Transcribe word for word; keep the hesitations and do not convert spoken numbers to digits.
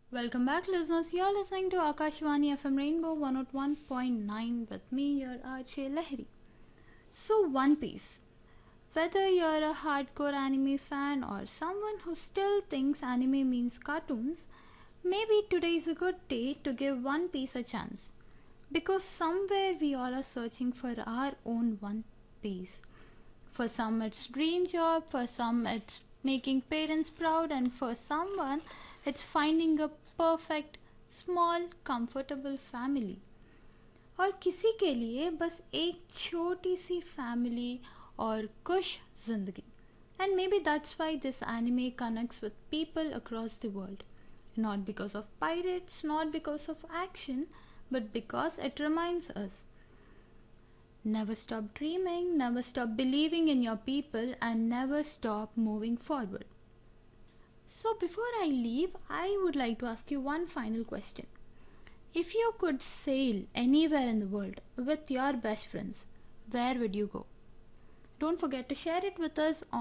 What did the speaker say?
Welcome back, listeners. You're listening to Akashvani F M Rainbow one oh one point nine with me, your R J Lahiri. So, One Piece. Whether you're a hardcore anime fan or someone who still thinks anime means cartoons, maybe today is a good day to give One Piece a chance. Because somewhere we all are searching for our own One Piece. For some, it's dream job, for some, it's making parents proud, and for someone, it's finding a perfect, small, comfortable family. और किसी के लिए बस एक छोटी सी family और खुश जिंदगी. And maybe that's why this anime connects with people across the world. Not because of pirates, not because of action, but because it reminds us. Never stop dreaming, never stop believing in your people, and never stop moving forward. So, before I leave, I would like to ask you one final question. If you could sail anywhere in the world with your best friends, where would you go? Don't forget to share it with us on